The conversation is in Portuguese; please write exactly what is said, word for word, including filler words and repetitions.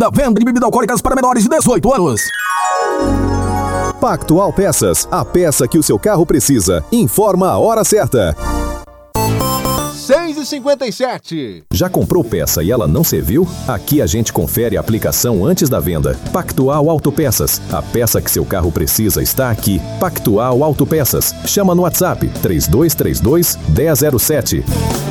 da venda de bebidas alcoólicas para menores de dezoito anos. Pactual Peças, a peça que o seu carro precisa. Informa a hora certa. seis e cinquenta e sete. Já comprou peça e ela não serviu? Aqui a gente confere a aplicação antes da venda. Pactual Autopeças. A peça que seu carro precisa está aqui. Pactual Autopeças. Chama no WhatsApp três dois três dois, um zero zero sete.